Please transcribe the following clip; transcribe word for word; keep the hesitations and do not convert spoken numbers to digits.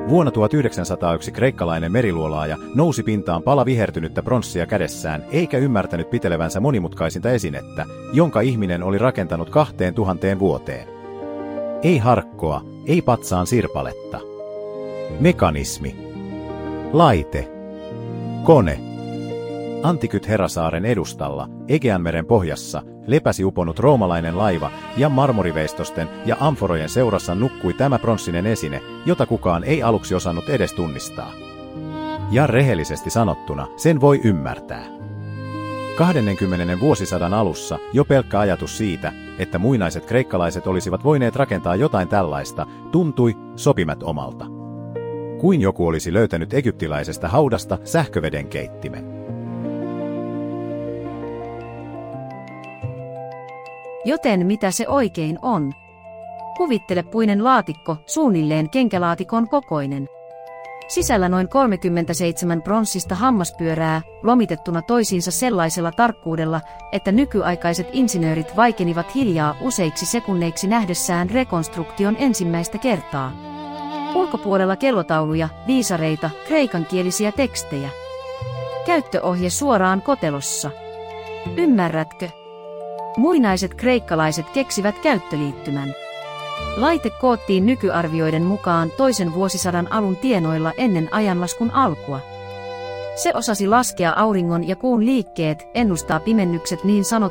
Vuonna tuhatyhdeksänsataayksi kreikkalainen meriluolaaja nousi pintaan pala vihertynyttä pronssia kädessään, eikä ymmärtänyt pitelevänsä monimutkaisinta esinettä, jonka ihminen oli rakentanut kahteen tuhanteen vuoteen. Ei harkkoa, ei patsaan sirpaletta. Mekanismi. Laite. Kone. Antikyt Herasaaren edustalla, Egeanmeren pohjassa, lepäsi uponut roomalainen laiva ja marmoriveistosten ja amforojen seurassa nukkui tämä pronssinen esine, jota kukaan ei aluksi osannut edes tunnistaa. Ja rehellisesti sanottuna, sen voi ymmärtää. kahdennenkymmenennen vuosisadan alussa jo pelkkä ajatus siitä, että muinaiset kreikkalaiset olisivat voineet rakentaa jotain tällaista, tuntui sopimattomalta. Kuin joku olisi löytänyt egyptiläisestä haudasta sähköveden keittimen. Joten mitä se oikein on? Kuvittele puinen laatikko, suunnilleen kenkälaatikon kokoinen. Sisällä noin kolmekymmentäseitsemän pronssista hammaspyörää, lomitettuna toisiinsa sellaisella tarkkuudella, että nykyaikaiset insinöörit vaikenivat hiljaa useiksi sekunneiksi nähdessään rekonstruktion ensimmäistä kertaa. Ulkopuolella kellotauluja, viisareita, kreikankielisiä tekstejä. Käyttöohje suoraan kotelossa. Ymmärrätkö? Muinaiset kreikkalaiset keksivät käyttöliittymän. Laite koottiin nykyarvioiden mukaan toisen vuosisadan alun tienoilla ennen ajanlaskun alkua. Se osasi laskea auringon ja kuun liikkeet, ennustaa pimennykset niin sanottu